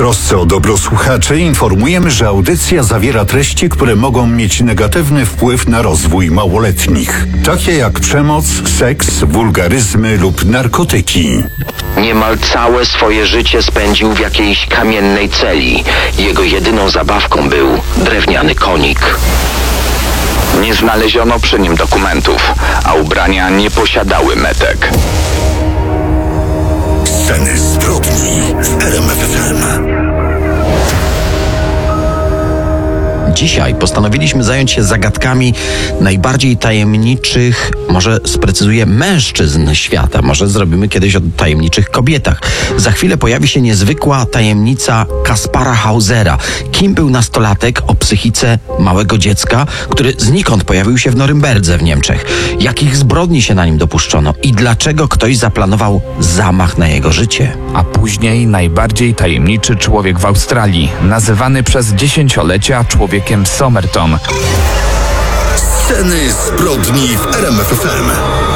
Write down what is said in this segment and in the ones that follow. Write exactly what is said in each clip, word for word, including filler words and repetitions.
trosce o dobro słuchaczy informujemy, że audycja zawiera treści, które mogą mieć negatywny wpływ na rozwój małoletnich, takie jak przemoc, seks, wulgaryzmy lub narkotyki. Niemal całe swoje życie spędził w jakiejś kamiennej celi. Jego jedyną zabawką był drewniany konik. Nie znaleziono przy nim dokumentów, a ubrania nie posiadały metek. Sceny zbrodni w R M F F M. Dzisiaj postanowiliśmy zająć się zagadkami najbardziej tajemniczych, może sprecyzuję, mężczyzn świata. Może zrobimy kiedyś o tajemniczych kobietach. Za chwilę pojawi się niezwykła tajemnica Kaspara Hausera. Kim był nastolatek o psychice małego dziecka, który znikąd pojawił się w Norymberdze w Niemczech? Jakich zbrodni się na nim dopuszczono? I dlaczego ktoś zaplanował zamach na jego życie? A później najbardziej tajemniczy człowiek w Australii, nazywany przez dziesięciolecia człowiekiem Somerton. Sceny zbrodni w R M F F M.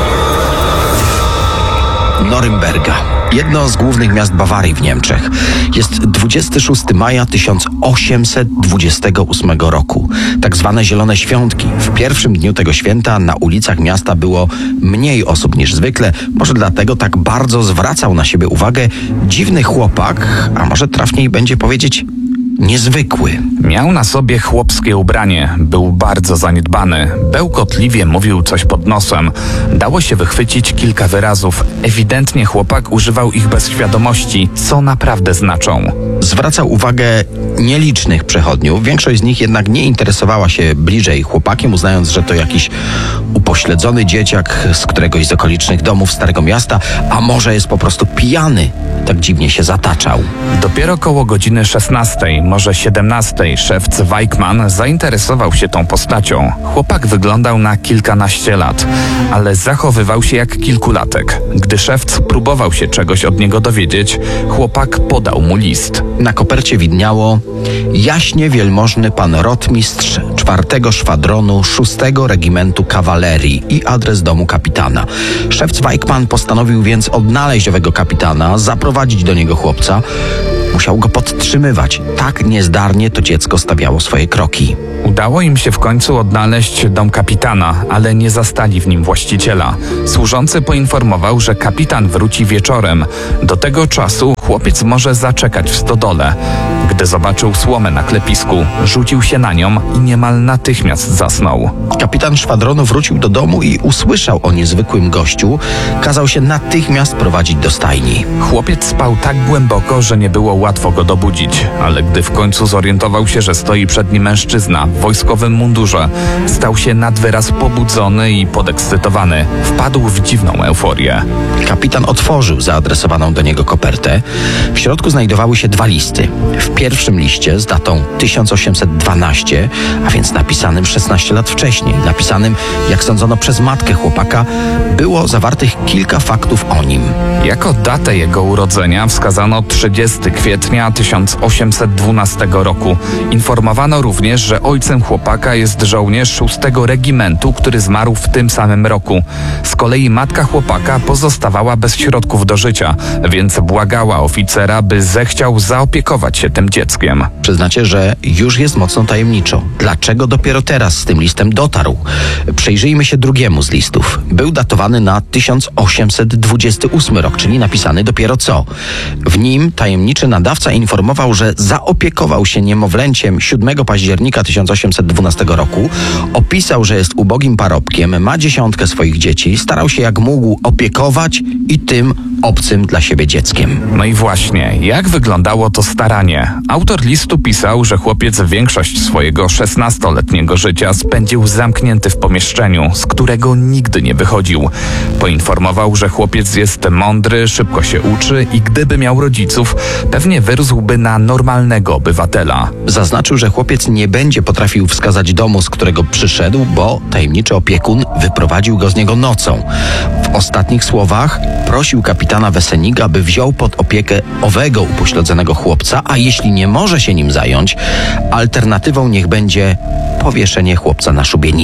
Norymberga. Jedno z głównych miast Bawarii w Niemczech. Jest dwudziestego szóstego maja tysiąc osiemset dwudziestego ósmego roku. Tak zwane Zielone Świątki. W pierwszym dniu tego święta na ulicach miasta było mniej osób niż zwykle. Może dlatego tak bardzo zwracał na siebie uwagę dziwny chłopak, a może trafniej będzie powiedzieć niezwykły. Miał na sobie chłopskie ubranie, był bardzo zaniedbany, bełkotliwie mówił coś pod nosem. Dało się wychwycić kilka wyrazów. Ewidentnie chłopak używał ich bez świadomości, co naprawdę znaczą. Zwracał uwagę nielicznych przechodniów. Większość z nich jednak nie interesowała się bliżej chłopakiem, uznając, że to jakiś upośledzony dzieciak z któregoś z okolicznych domów Starego Miasta, a może jest po prostu pijany. Tak dziwnie się zataczał. Dopiero koło godziny szesnastej, może siedemnastej, szewc Weichmann zainteresował się tą postacią. Chłopak wyglądał na kilkanaście lat, ale zachowywał się jak kilkulatek. Gdy szewc próbował się czegoś od niego dowiedzieć, chłopak podał mu list. Na kopercie widniało: jaśnie wielmożny pan rotmistrz czwartego szwadronu szóstego regimentu kawalerii i adres domu kapitana. Szewc Weichmann postanowił więc odnaleźć owego kapitana, zaprowadzić do niego chłopca. Musiał go podtrzymywać. Tak niezdarnie to dziecko stawiało swoje kroki. Udało im się w końcu odnaleźć dom kapitana, ale nie zastali w nim właściciela. Służący poinformował, że kapitan wróci wieczorem. Do tego czasu chłopiec może zaczekać w stodole. Gdy zobaczył słomę na klepisku, rzucił się na nią i niemal natychmiast zasnął. Kapitan szwadronu wrócił do domu i usłyszał o niezwykłym gościu. Kazał się natychmiast prowadzić do stajni. Chłopiec spał tak głęboko, że nie było łatwo go dobudzić, ale gdy w końcu zorientował się, że stoi przed nim mężczyzna w wojskowym mundurze, stał się nad wyraz pobudzony i podekscytowany. Wpadł w dziwną euforię. Kapitan otworzył zaadresowaną do niego kopertę. W środku znajdowały się dwa listy. W pierwszym liście z datą tysiąc osiemset dwanaście, a więc napisanym szesnaście lat wcześniej, napisanym, jak sądzono, przez matkę chłopaka, było zawartych kilka faktów o nim. Jako datę jego urodzenia wskazano trzydziestego kwietnia tysiąc osiemset dwunastego roku. Informowano również, że ojcem chłopaka jest żołnierz szóstego regimentu, który zmarł w tym samym roku. Z kolei matka chłopaka pozostawała bez środków do życia, więc błagała oficera, by zechciał zaopiekować się tym dzieckiem. Przyznacie, że już jest mocno tajemniczo. Dlaczego dopiero teraz z tym listem dotarł? Przejrzyjmy się drugiemu z listów. Był datowany na tysiąc osiemset dwudziesty ósmy rok, czyli napisany dopiero co. W nim tajemniczy nadawca informował, że zaopiekował się niemowlęciem siódmego października tysiąc osiemset dwunastego roku. Opisał, że jest ubogim parobkiem, ma dziesiątkę swoich dzieci, starał się jak mógł opiekować i tym obcym dla siebie dzieckiem. No i właśnie, jak wyglądało to staranie? Autor listu pisał, że chłopiec większość swojego szesnastoletniego życia spędził zamknięty w pomieszczeniu, z którego nigdy nie wychodził. Poinformował, że chłopiec jest mądry, szybko się uczy i gdyby miał rodziców, pewnie wyrósłby na normalnego obywatela. Zaznaczył, że chłopiec nie będzie potrafił wskazać domu, z którego przyszedł, bo tajemniczy opiekun wyprowadził go z niego nocą. W ostatnich słowach prosił kapitana Wesseniga, by wziął pod opiekę owego upośledzonego chłopca, a jeśli nie może się nim zająć, alternatywą niech będzie powieszenie chłopca na szubienicy.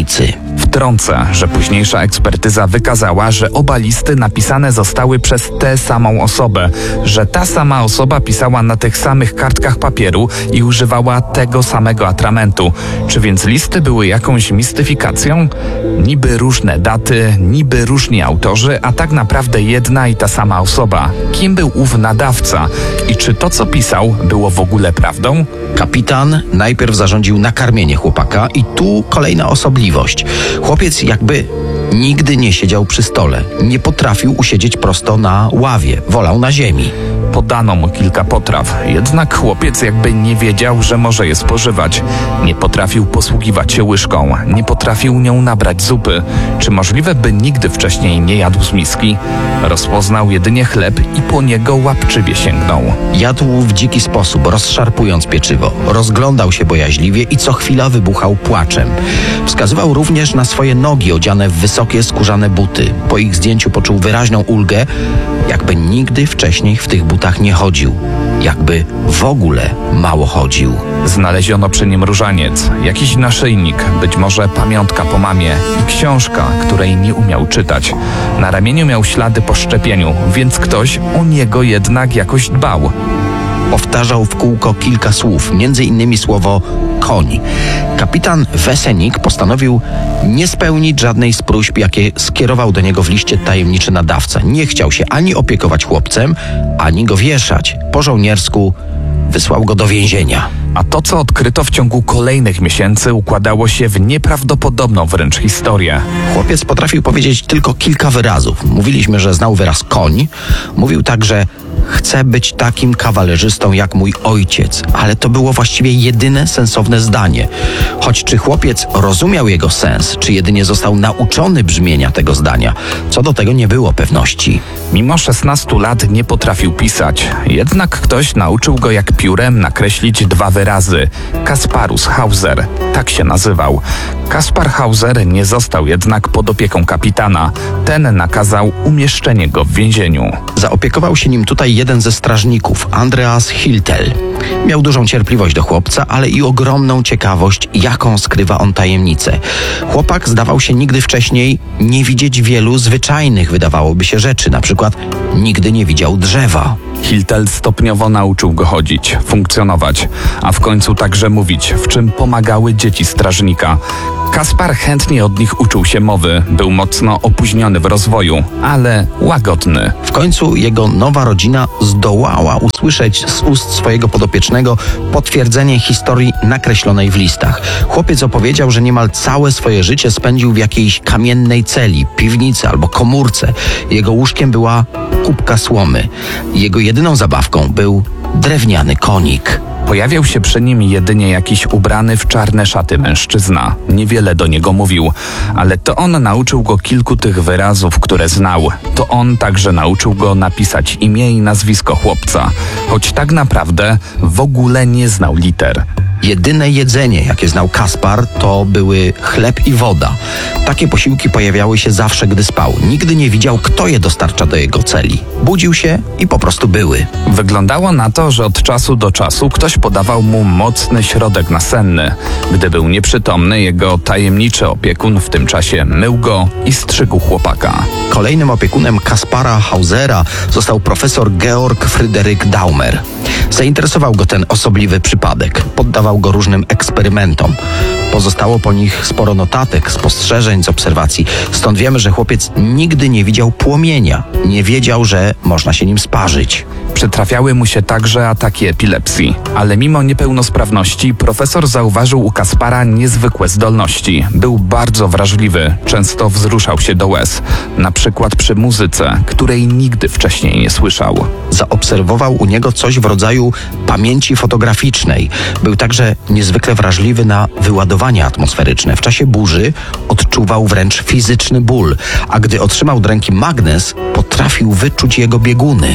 Wtrącę, że późniejsza ekspertyza wykazała, że oba listy napisane zostały przez tę samą osobę, że ta sama osoba pisała na tych samych kartkach papieru i używała tego samego atramentu. Czy więc listy były jakąś mistyfikacją? Niby różne daty, niby różni autorzy, a tak naprawdę jedna i ta sama osoba. Kim był ów nadawca? I czy to, co pisał, było w ogóle prawdą? Kapitan najpierw zarządził nakarmienie chłopaka i tu kolejna osobliwość. Chłopiec jakby nigdy nie siedział przy stole. Nie potrafił usiedzieć prosto na ławie. Wolał na ziemi. Podano mu kilka potraw, jednak chłopiec jakby nie wiedział, że może je spożywać. Nie potrafił posługiwać się łyżką, nie potrafił nią nabrać zupy. Czy możliwe, by nigdy wcześniej nie jadł z miski? Rozpoznał jedynie chleb i po niego łapczywie sięgnął. Jadł w dziki sposób, rozszarpując pieczywo. Rozglądał się bojaźliwie i co chwila wybuchał płaczem. Wskazywał również na swoje nogi odziane w wysokie skórzane buty. Po ich zdjęciu poczuł wyraźną ulgę, jakby nigdy wcześniej w tych butach nie chodził. Jakby w ogóle mało chodził. Znaleziono przy nim różaniec, jakiś naszyjnik, być może pamiątka po mamie i książka, której nie umiał czytać. Na ramieniu miał ślady po szczepieniu, więc ktoś o niego jednak jakoś dbał. Powtarzał w kółko kilka słów, między innymi słowo koń. Kapitan Wesenik postanowił nie spełnić żadnej z próśb, jakie skierował do niego w liście tajemniczy nadawca. Nie chciał się ani opiekować chłopcem, ani go wieszać. Po żołniersku wysłał go do więzienia. A to, co odkryto w ciągu kolejnych miesięcy, układało się w nieprawdopodobną wręcz historię. Chłopiec potrafił powiedzieć tylko kilka wyrazów. Mówiliśmy, że znał wyraz koń. Mówił także: chcę być takim kawalerzystą jak mój ojciec. Ale to było właściwie jedyne sensowne zdanie. Choć czy chłopiec rozumiał jego sens, czy jedynie został nauczony brzmienia tego zdania, co do tego nie było pewności. Mimo szesnastu lat nie potrafił pisać, jednak ktoś nauczył go jak piórem nakreślić dwa wyrazy. Kasparus Hauser, tak się nazywał. Kaspar Hauser nie został jednak pod opieką kapitana. Ten nakazał umieszczenie go w więzieniu. Zaopiekował się nim tutaj jeden ze strażników, Andreas Hiltel. Miał dużą cierpliwość do chłopca, ale i ogromną ciekawość, jaką skrywa on tajemnicę. Chłopak zdawał się nigdy wcześniej nie widzieć wielu zwyczajnych, wydawałoby się, rzeczy. Na przykład nigdy nie widział drzewa. Hiltel stopniowo nauczył go chodzić, funkcjonować, a w końcu także mówić, w czym pomagały dzieci strażnika. Kaspar chętnie od nich uczył się mowy, był mocno opóźniony w rozwoju, ale łagodny. W końcu jego nowa rodzina zdołała usłyszeć z ust swojego podopiecznego potwierdzenie historii nakreślonej w listach. Chłopiec opowiedział, że niemal całe swoje życie spędził w jakiejś kamiennej celi, piwnicy albo komórce. Jego łóżkiem była kubka słomy. Jego jedyną zabawką był drewniany konik. Pojawiał się przy nim jedynie jakiś ubrany w czarne szaty mężczyzna. Niewiele do niego mówił, ale to on nauczył go kilku tych wyrazów, które znał. To on także nauczył go napisać imię i nazwisko chłopca, choć tak naprawdę w ogóle nie znał liter. Jedyne jedzenie, jakie znał Kaspar, to były chleb i woda. Takie posiłki pojawiały się zawsze, gdy spał. Nigdy nie widział, kto je dostarcza do jego celi. Budził się i po prostu były. Wyglądało na to, że od czasu do czasu ktoś podawał mu mocny środek nasenny. Gdy był nieprzytomny, jego tajemniczy opiekun w tym czasie mył go i strzygł chłopaka. Kolejnym opiekunem Kaspara Hausera został profesor Georg Fryderyk Daumer. Zainteresował go ten osobliwy przypadek. Poddawał go różnym eksperymentom. Pozostało po nich sporo notatek, spostrzeżeń z obserwacji. Stąd wiemy, że chłopiec nigdy nie widział płomienia. Nie wiedział, że można się nim sparzyć. Przytrafiały mu się także ataki epilepsji, ale mimo niepełnosprawności profesor zauważył u Kaspara niezwykłe zdolności. Był bardzo wrażliwy, często wzruszał się do łez, na przykład przy muzyce, której nigdy wcześniej nie słyszał. Zaobserwował u niego coś w rodzaju pamięci fotograficznej. Był także niezwykle wrażliwy na wyładowania atmosferyczne. W czasie burzy odczuwał wręcz fizyczny ból, a gdy otrzymał od ręki magnes, potrafił wyczuć jego bieguny.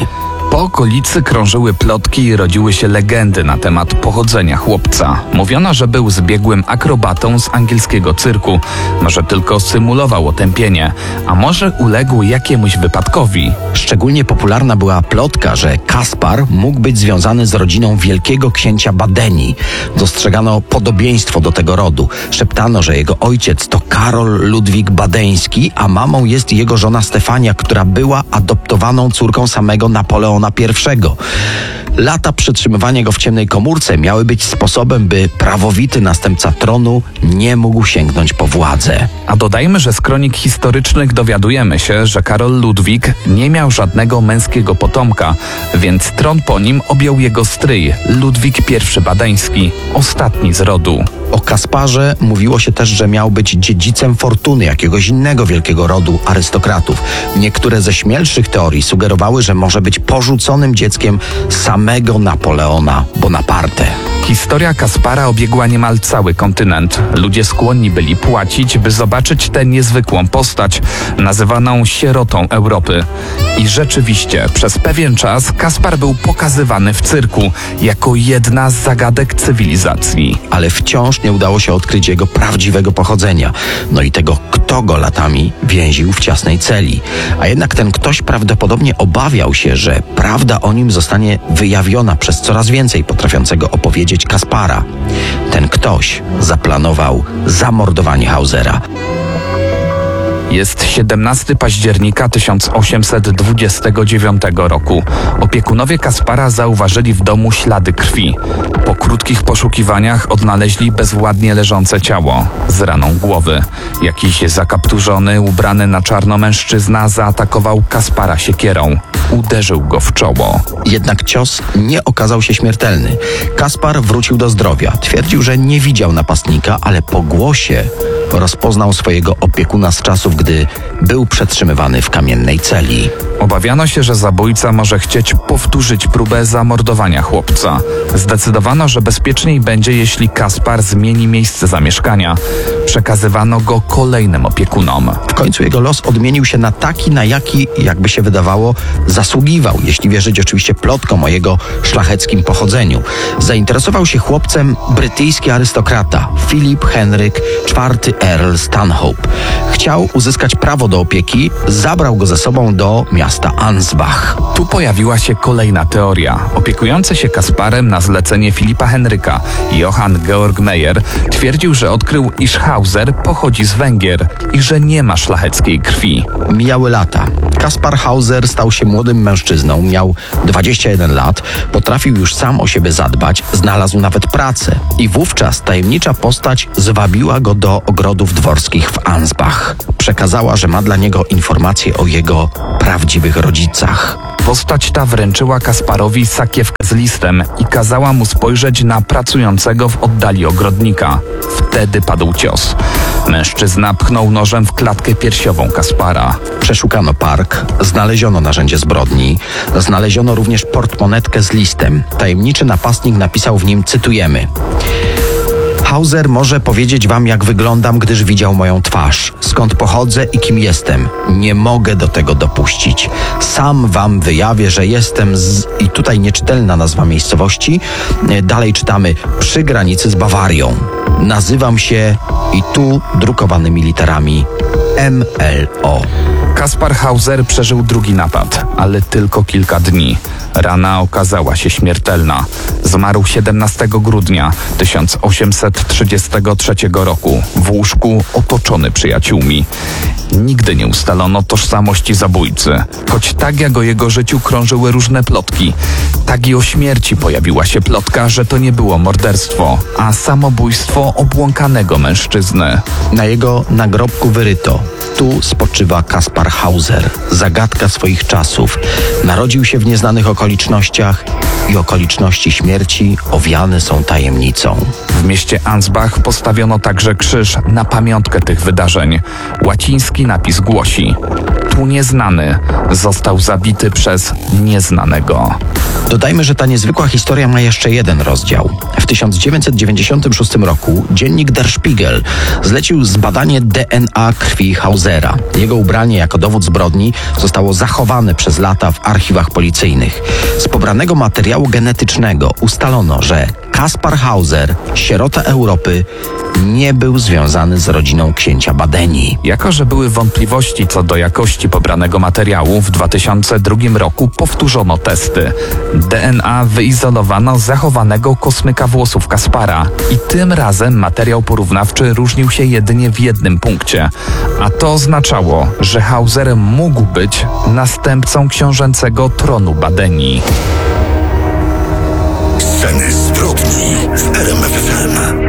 Po okolicy krążyły plotki i rodziły się legendy na temat pochodzenia chłopca. Mówiono, że był zbiegłym akrobatą z angielskiego cyrku. Może tylko symulował otępienie, a może uległ jakiemuś wypadkowi. Szczególnie popularna była plotka, że Kaspar mógł być związany z rodziną wielkiego księcia Badenii. Dostrzegano podobieństwo do tego rodu. Szeptano, że jego ojciec to Karol Ludwik Badeński, a mamą jest jego żona Stefania, która była adoptowaną córką samego Napoleona pierwszego. Lata przetrzymywania go w ciemnej komórce miały być sposobem, by prawowity następca tronu nie mógł sięgnąć po władzę. A dodajmy, że z kronik historycznych dowiadujemy się, że Karol Ludwik nie miał żadnego męskiego potomka, więc tron po nim objął jego stryj, Ludwik I Badeński, ostatni z rodu. O Kasparze mówiło się też, że miał być dziedzicem fortuny jakiegoś innego wielkiego rodu arystokratów. Niektóre ze śmielszych teorii sugerowały, że może być porzuconym dzieckiem samego Napoleona Bonaparte. Historia Kaspara obiegła niemal cały kontynent. Ludzie skłonni byli płacić, by zobaczyć tę niezwykłą postać, nazywaną sierotą Europy. I rzeczywiście, przez pewien czas Kaspar był pokazywany w cyrku jako jedna z zagadek cywilizacji. Ale wciąż nie udało się odkryć jego prawdziwego pochodzenia, no i tego, kto go latami więził w ciasnej celi. A jednak ten ktoś prawdopodobnie obawiał się, że prawda o nim zostanie wyjawiona przez coraz więcej potrafiącego opowiedzieć Kaspara. Ten ktoś zaplanował zamordowanie Hausera. Jest siedemnastego października tysiąc osiemset dwudziestego dziewiątego roku. Opiekunowie Kaspara zauważyli w domu ślady krwi. Po krótkich poszukiwaniach odnaleźli bezwładnie leżące ciało z raną głowy. Jakiś zakapturzony, ubrany na czarno mężczyzna zaatakował Kaspara siekierą. Uderzył go w czoło. Jednak cios nie okazał się śmiertelny. Kaspar wrócił do zdrowia. Twierdził, że nie widział napastnika, ale po głosie rozpoznał swojego opiekuna z czasów, gdy był przetrzymywany w kamiennej celi. Obawiano się, że zabójca może chcieć powtórzyć próbę zamordowania chłopca. Zdecydowano, że bezpieczniej będzie, jeśli Kaspar zmieni miejsce zamieszkania. Przekazywano go kolejnym opiekunom. W końcu jego los odmienił się na taki, na jaki, jakby się wydawało, zasługiwał, jeśli wierzyć oczywiście plotkom o jego szlacheckim pochodzeniu. Zainteresował się chłopcem brytyjski arystokrata Philip Henryk czwarty Earl Stanhope. Chciał uzyskać prawo do opieki, zabrał go ze sobą do miasta Ansbach. Tu pojawiła się kolejna teoria. Opiekujący się Kasparem na zlecenie Filipa Henryka, Johann Georg Meyer, twierdził, że odkrył, iż Hauser pochodzi z Węgier i że nie ma szlacheckiej krwi. Mijały lata. Kaspar Hauser stał się młodym mężczyzną, miał dwadzieścia jeden lat, potrafił już sam o siebie zadbać, znalazł nawet pracę. I wówczas tajemnicza postać zwabiła go do ogrodów dworskich w Ansbach. Przekazała, że ma dla niego informacje o jego prawdziwych rodzicach. Postać ta wręczyła Kasparowi sakiewkę z listem i kazała mu spojrzeć na pracującego w oddali ogrodnika. Wtedy padł cios. Mężczyzna pchnął nożem w klatkę piersiową Kaspara. Przeszukano park, znaleziono narzędzie zbrodni, znaleziono również portmonetkę z listem. Tajemniczy napastnik napisał w nim, cytujemy: Hauser może powiedzieć wam, jak wyglądam, gdyż widział moją twarz, skąd pochodzę i kim jestem. Nie mogę do tego dopuścić. Sam wam wyjawię, że jestem z... I tutaj nieczytelna nazwa miejscowości. Dalej czytamy: przy granicy z Bawarią. Nazywam się, i tu drukowanymi literami, M L O. Kaspar Hauser przeżył drugi napad, ale tylko kilka dni. Rana okazała się śmiertelna. Zmarł siedemnastego grudnia tysiąc osiemset trzydziestego trzeciego roku w łóżku otoczony przyjaciółmi. Nigdy nie ustalono tożsamości zabójcy, choć tak jak o jego życiu krążyły różne plotki, tak i o śmierci pojawiła się plotka, że to nie było morderstwo, a samobójstwo obłąkanego mężczyzny. Na jego nagrobku wyryto: tu spoczywa Kaspar Hauser, zagadka swoich czasów. Narodził się w nieznanych okolicznościach i okoliczności śmierci owiane są tajemnicą. W mieście Ansbach postawiono także krzyż na pamiątkę tych wydarzeń. Łaciński napis głosi: tu nieznany został zabity przez nieznanego. Do Dodajmy, że ta niezwykła historia ma jeszcze jeden rozdział. W tysiąc dziewięćset dziewięćdziesiątym szóstym roku dziennik Der Spiegel zlecił zbadanie D N A krwi Hausera. Jego ubranie jako dowód zbrodni zostało zachowane przez lata w archiwach policyjnych. Z pobranego materiału genetycznego ustalono, że Kaspar Hauser, sierota Europy, nie był związany z rodziną księcia Badeni. Jako że były wątpliwości co do jakości pobranego materiału, w dwa tysiące drugim roku powtórzono testy. D N A wyizolowano z zachowanego kosmyka włosów Kaspara i tym razem materiał porównawczy różnił się jedynie w jednym punkcie. A to oznaczało, że Hauser mógł być następcą książęcego tronu Badeni. Sceny zbrodni w R M F F M.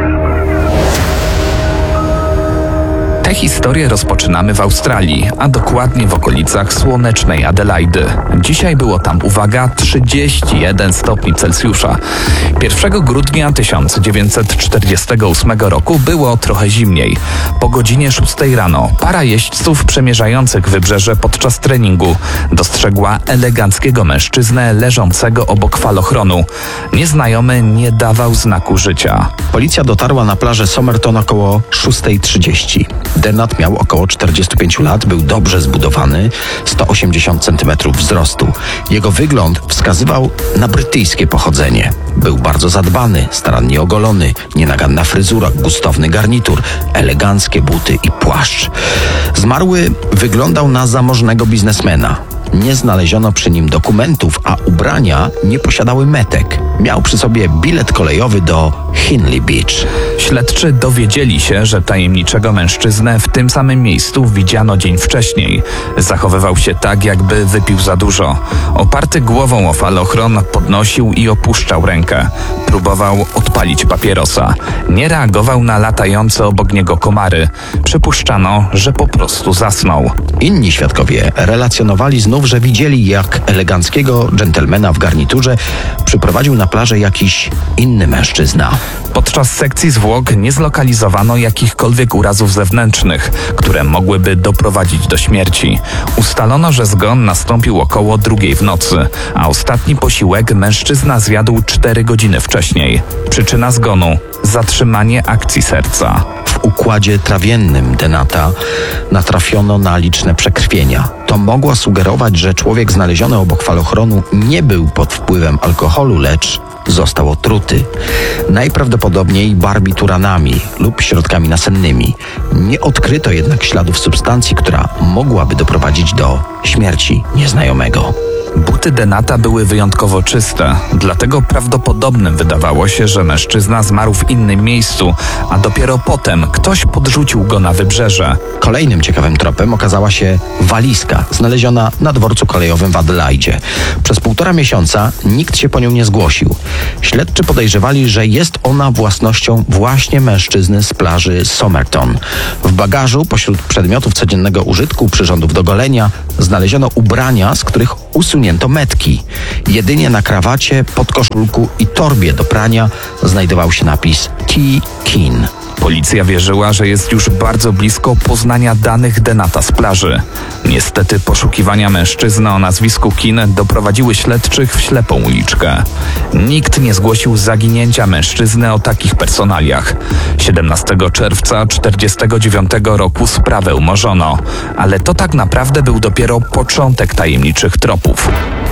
Tę historię rozpoczynamy w Australii, a dokładnie w okolicach słonecznej Adelaidy. Dzisiaj było tam, uwaga, trzydzieści jeden stopni Celsjusza. pierwszego grudnia tysiąc dziewięćset czterdziestego ósmego roku było trochę zimniej. Po godzinie szóstej rano para jeźdźców przemierzających wybrzeże podczas treningu dostrzegła eleganckiego mężczyznę leżącego obok falochronu. Nieznajomy nie dawał znaku życia. Policja dotarła na plażę Somerton około szósta trzydzieści. Denat miał około czterdzieści pięć lat, był dobrze zbudowany, sto osiemdziesiąt centymetrów wzrostu. Jego wygląd wskazywał na brytyjskie pochodzenie. Był bardzo zadbany, starannie ogolony, nienaganna fryzura, gustowny garnitur, eleganckie buty i płaszcz. Zmarły wyglądał na zamożnego biznesmena. Nie znaleziono przy nim dokumentów, a ubrania nie posiadały metek. Miał przy sobie bilet kolejowy do Henley Beach. Śledczy dowiedzieli się, że tajemniczego mężczyznę w tym samym miejscu widziano dzień wcześniej. Zachowywał się tak, jakby wypił za dużo. Oparty głową o falochron podnosił i opuszczał rękę. Próbował odpalić papierosa. Nie reagował na latające obok niego komary. Przypuszczano, że po prostu zasnął. Inni świadkowie relacjonowali znów, że widzieli, jak eleganckiego dżentelmena w garniturze przyprowadził na plażę jakiś inny mężczyzna. Podczas sekcji zwłok nie zlokalizowano jakichkolwiek urazów zewnętrznych, które mogłyby doprowadzić do śmierci. Ustalono, że zgon nastąpił około drugiej w nocy, a ostatni posiłek mężczyzna zjadł cztery godziny wcześniej. Przyczyna zgonu: zatrzymanie akcji serca. W układzie trawiennym Denata natrafiono na liczne przekrwienia. To mogło sugerować, że człowiek znaleziony obok falochronu nie był pod wpływem alkoholu, lecz został otruty. Najprawdopodobniej barbituranami lub środkami nasennymi. Nie odkryto jednak śladów substancji, która mogłaby doprowadzić do śmierci nieznajomego. Buty Denata były wyjątkowo czyste, dlatego prawdopodobnym wydawało się, że mężczyzna zmarł w innym miejscu, a dopiero potem ktoś podrzucił go na wybrzeże. Kolejnym ciekawym tropem okazała się walizka, znaleziona na dworcu kolejowym w Adelaidzie. Przez półtora miesiąca nikt się po nią nie zgłosił. Śledczy podejrzewali, że jest ona własnością właśnie mężczyzny z plaży Somerton. W bagażu, pośród przedmiotów codziennego użytku, przyrządów do golenia, znaleziono ubrania, z których usunięto metki. Jedynie na krawacie, podkoszulku i torbie do prania znajdował się napis T. Keane. Policja wierzyła, że jest już bardzo blisko poznania danych Denata z plaży. Niestety poszukiwania mężczyzny o nazwisku Keane doprowadziły śledczych w ślepą uliczkę. Nikt nie zgłosił zaginięcia mężczyzny o takich personaliach. siedemnastego czerwca tysiąc dziewięćset czterdziestego dziewiątego roku sprawę umorzono, ale to tak naprawdę był dopiero początek tajemniczych tropów.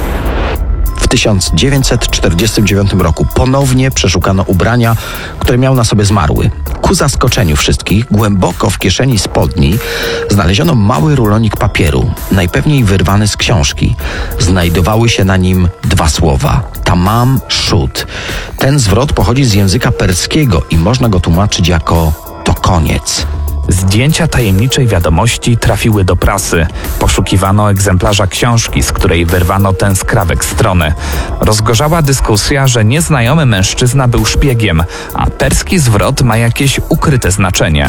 W tysiąc dziewięćset czterdziestym dziewiątym roku ponownie przeszukano ubrania, które miał na sobie zmarły. Ku zaskoczeniu wszystkich, głęboko w kieszeni spodni znaleziono mały rulonik papieru, najpewniej wyrwany z książki. Znajdowały się na nim dwa słowa: tamam shud. Ten zwrot pochodzi z języka perskiego i można go tłumaczyć jako to koniec. Zdjęcia tajemniczej wiadomości trafiły do prasy. Poszukiwano egzemplarza książki, z której wyrwano ten skrawek strony. Rozgorzała dyskusja, że nieznajomy mężczyzna był szpiegiem, a perski zwrot ma jakieś ukryte znaczenie.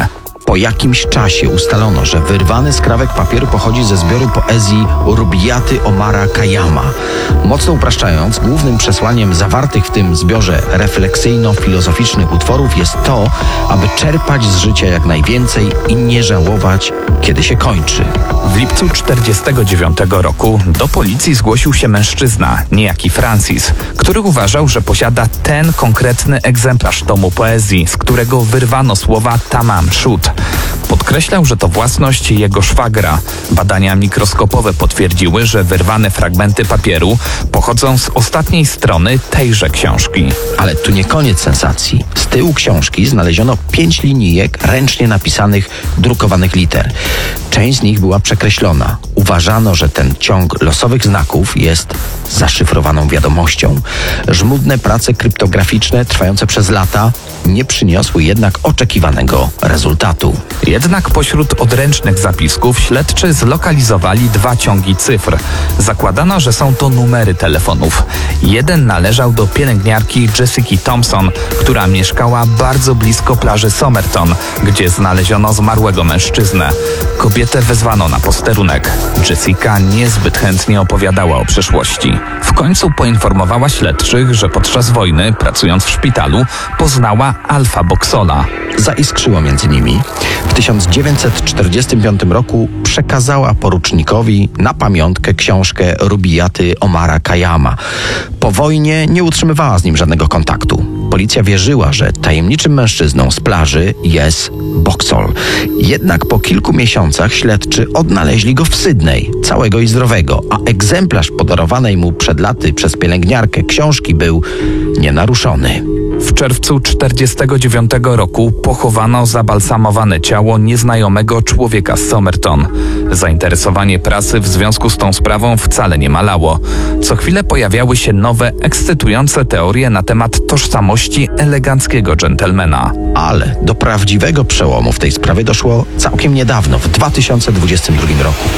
Po jakimś czasie ustalono, że wyrwany skrawek papieru pochodzi ze zbioru poezji Rubiaty Omara Khayyama. Mocno upraszczając, głównym przesłaniem zawartych w tym zbiorze refleksyjno-filozoficznych utworów jest to, aby czerpać z życia jak najwięcej i nie żałować, kiedy się kończy. W lipcu czterdziestego dziewiątego roku do policji zgłosił się mężczyzna, niejaki Francis, który uważał, że posiada ten konkretny egzemplarz tomu poezji, z którego wyrwano słowa Tamam Shud. Podkreślał, że to własność jego szwagra. Badania mikroskopowe potwierdziły, że wyrwane fragmenty papieru pochodzą z ostatniej strony tejże książki. Ale tu nie koniec sensacji. Z tyłu książki znaleziono pięć linijek ręcznie napisanych, drukowanych liter. Część z nich była przekreślona. Uważano, że ten ciąg losowych znaków jest zaszyfrowaną wiadomością. Żmudne prace kryptograficzne trwające przez lata nie przyniosły jednak oczekiwanego rezultatu. Jednak pośród odręcznych zapisków śledczy zlokalizowali dwa ciągi cyfr. Zakładano, że są to numery telefonów. Jeden należał do pielęgniarki Jessica Thompson, która mieszkała bardzo blisko plaży Somerton, gdzie znaleziono zmarłego mężczyznę. Kobietę wezwano na posterunek. Jessica niezbyt chętnie opowiadała o przeszłości. W końcu poinformowała śledczych, że podczas wojny, pracując w szpitalu, poznała Alfa Boxola. Zaiskrzyło między nimi. W tysiąc dziewięćset czterdziestym piątym roku przekazała porucznikowi na pamiątkę książkę Rubiaty Omara Khayyama. Po wojnie nie utrzymywała z nim żadnego kontaktu. Policja wierzyła, że tajemniczym mężczyzną z plaży jest Boxall. Jednak po kilku miesiącach śledczy odnaleźli go w Sydney, całego i zdrowego, a egzemplarz podarowanej mu przed laty przez pielęgniarkę książki był nienaruszony. W czerwcu czterdziestego dziewiątego roku pochowano zabalsamowane ciało nieznajomego człowieka z Somerton. Zainteresowanie prasy w związku z tą sprawą wcale nie malało. Co chwilę pojawiały się nowe, ekscytujące teorie na temat tożsamości eleganckiego dżentelmena. Ale do prawdziwego przełomu w tej sprawie doszło całkiem niedawno, w dwa tysiące dwudziestym drugim roku.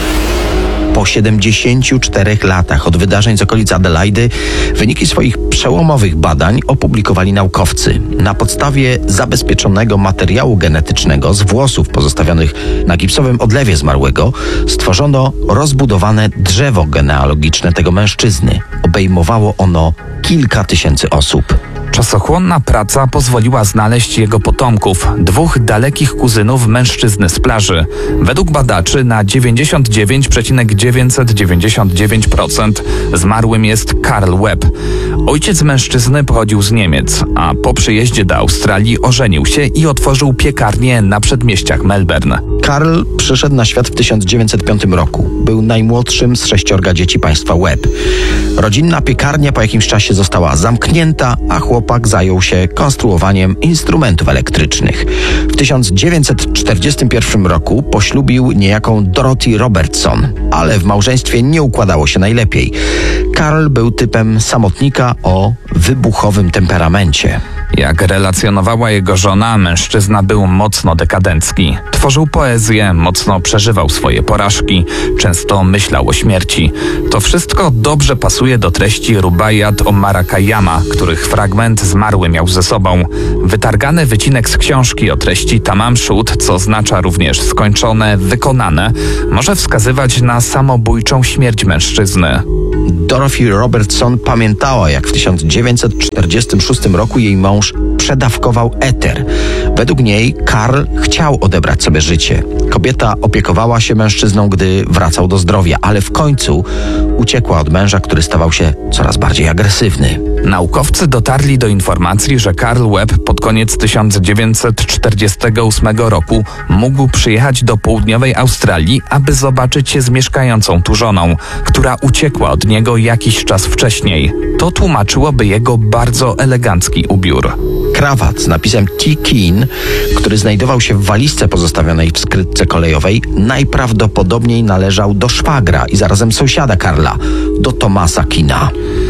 Po siedemdziesięciu czterech latach od wydarzeń z okolic Adelaidy wyniki swoich przełomowych badań opublikowali naukowcy. Na podstawie zabezpieczonego materiału genetycznego z włosów pozostawionych na gipsowym odlewie zmarłego stworzono rozbudowane drzewo genealogiczne tego mężczyzny. Obejmowało ono kilka tysięcy osób. Czasochłonna praca pozwoliła znaleźć jego potomków, dwóch dalekich kuzynów mężczyzny z plaży. Według badaczy na dziewięćdziesiąt dziewięć przecinek dziewięćset dziewięćdziesiąt dziewięć procent zmarłym jest Karl Webb. Ojciec mężczyzny pochodził z Niemiec, a po przyjeździe do Australii ożenił się i otworzył piekarnię na przedmieściach Melbourne. Karl przyszedł na świat w tysiąc dziewięćset piątym roku. Był najmłodszym z sześciorga dzieci państwa Webb. Rodzinna piekarnia po jakimś czasie została zamknięta, a chłopak zajął się konstruowaniem instrumentów elektrycznych. W tysiąc dziewięćset czterdziestym pierwszym roku poślubił niejaką Dorothy Robertson, ale w małżeństwie nie układało się najlepiej. Karl był typem samotnika o wybuchowym temperamencie. Jak relacjonowała jego żona, mężczyzna był mocno dekadencki. Tworzył poezję, mocno przeżywał swoje porażki, często myślał o śmierci. To wszystko dobrze pasuje do treści Rubaiyat Omara Khayyama, których fragment zmarły miał ze sobą. Wytargany wycinek z książki o treści Tamam Shud, co oznacza również skończone, wykonane, może wskazywać na samobójczą śmierć mężczyzny. Dorothy Robertson pamiętała, jak w tysiąc dziewięćset czterdziestym szóstym roku jej mąż przedawkował eter. Według niej Karl chciał odebrać sobie życie. Kobieta opiekowała się mężczyzną, gdy wracał do zdrowia, ale w końcu uciekła od męża, który stawał się coraz bardziej agresywny. Naukowcy dotarli do informacji, że Karl Webb pod koniec tysiąc dziewięćset czterdziestego ósmego roku mógł przyjechać do południowej Australii, aby zobaczyć się z mieszkającą tu żoną, która uciekła od niego jakiś czas wcześniej. To tłumaczyłoby jego bardzo elegancki ubiór. Krawat z napisem T. Keen, który znajdował się w walizce pozostawionej w skrytce kolejowej, najprawdopodobniej należał do szwagra i zarazem sąsiada Karla, do Thomasa Keena.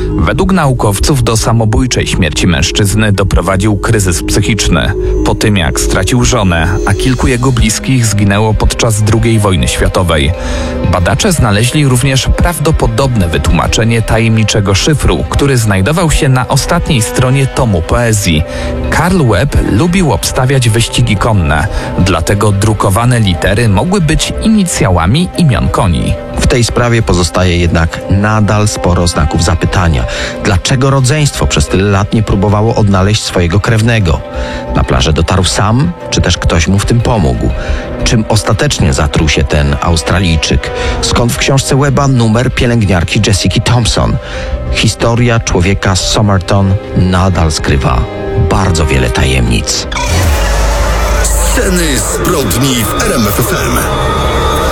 Według naukowców do samobójczej śmierci mężczyzny doprowadził kryzys psychiczny. Po tym jak stracił żonę, a kilku jego bliskich zginęło podczas drugiej wojny światowej. Badacze znaleźli również prawdopodobne wytłumaczenie tajemniczego szyfru, który znajdował się na ostatniej stronie tomu poezji. Karl Webb lubił obstawiać wyścigi konne, dlatego drukowane litery mogły być inicjałami imion koni. W tej sprawie pozostaje jednak nadal sporo znaków zapytania. Dlaczego rodzeństwo przez tyle lat nie próbowało odnaleźć swojego krewnego? Na plażę dotarł sam, czy też ktoś mu w tym pomógł? Czym ostatecznie zatruł się ten Australijczyk? Skąd w książce Webba numer pielęgniarki Jessica Thompson? Historia człowieka z Somerton nadal skrywa bardzo wiele tajemnic. Sceny zbrodni w R M F F M.